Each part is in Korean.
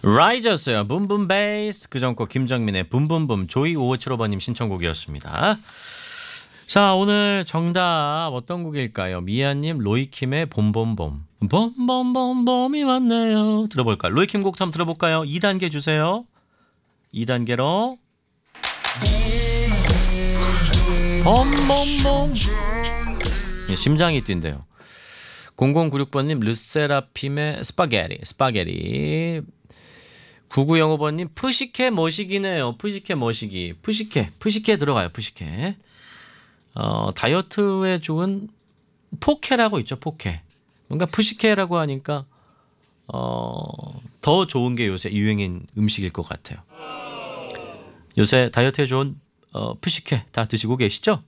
라이저스요. 붐붐 베이스. 그 전곡 김정민의 붐붐붐. 조이 5575번님 신청곡이었습니다. 자, 오늘 정답 어떤 곡일까요? 미아님 로이킴의 봄봄봄. 봄봄봄봄이 왔네요. 들어볼까요? 로이킴 곡 한번 들어볼까요? 2단계 주세요. 2단계로 봄봄봄. 심장이 뛴대요. 0096번님 르세라핌의 스파게티. 9905번님 푸시케 머시기네요. 푸시케 머시기. 푸시케 들어가요. 푸시케. 다이어트에 좋은 포케라고 있죠. 포케. 뭔가 푸시케라고 하니까 더 좋은 게 요새 유행인 음식일 것 같아요. 요새 다이어트에 좋은 푸시케 다 드시고 계시죠?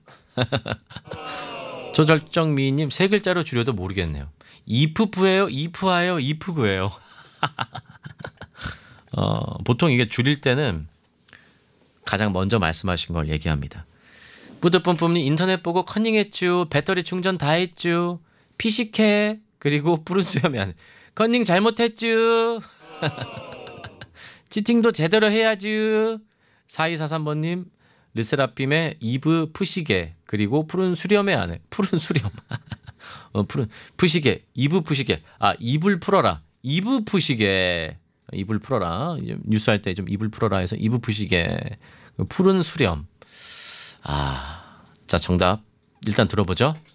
조절정미님 세 글자로 줄여도 모르겠네요. 이프프예요, 이프하예요, 이프그예요. 보통 이게 줄일 때는 가장 먼저 말씀하신 걸 얘기합니다. 뿌듯뿜뿜님 인터넷 보고 컨닝했쥬. 배터리 충전 다 했쥬. 피식해. 그리고 푸른 수염이 컨닝 잘못했쥬. 치팅도 제대로 해야쥬. 4243번님 르세라핌의 이브 푸시게. 그리고 푸른 수렴의 안에 푸른 수렴. 푸른 푸시게. 이브 푸시게. 이불 풀어라. 이브 푸시게. 이불 풀어라. 이제 뉴스 할 때 좀 이불 풀어라 해서 이브 푸시게. 푸른 수렴. 자, 정답 일단 들어보죠.